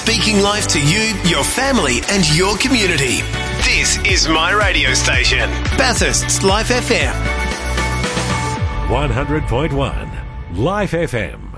speaking life to you, your family and your community. This is my radio station, Bathurst's Life FM. 100.1 Life FM.